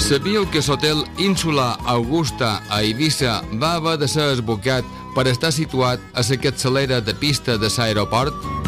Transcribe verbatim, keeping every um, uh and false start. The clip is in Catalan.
Sabíeu que l'hotel Ínsula Augusta a Eivissa va haver de ser esbocat per estar situat a la capçalera de pista de l'aeroport?